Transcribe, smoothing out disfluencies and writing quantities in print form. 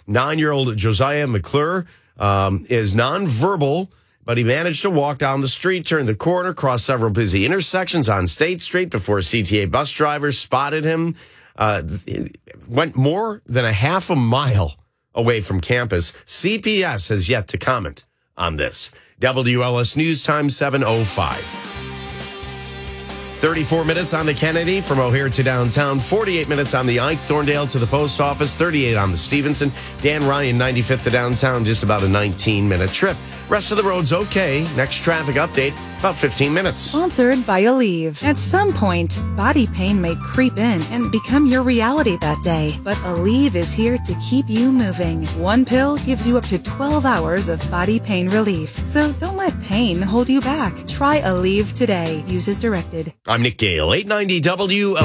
9-year-old Josiah McClure is nonverbal, but he managed to walk down the street, turn the corner, cross several busy intersections on State Street before CTA bus drivers spotted him. Went more than a half a mile away from campus. CPS has yet to comment on this. WLS News Time 7:05. 34 minutes on the Kennedy from O'Hare to downtown, 48 minutes on the Ike, Thorndale to the post office, 38 on the Stevenson. Dan Ryan, 95th to downtown, just about a 19-minute trip. Rest of the road's okay. Next traffic update, about 15 minutes. Sponsored by Aleve. At some point, body pain may creep in and become your reality that day. But Aleve is here to keep you moving. One pill gives you up to 12 hours of body pain relief. So don't let pain hold you back. Try Aleve today. Use as directed. I'm Nick Gale, 890 WL.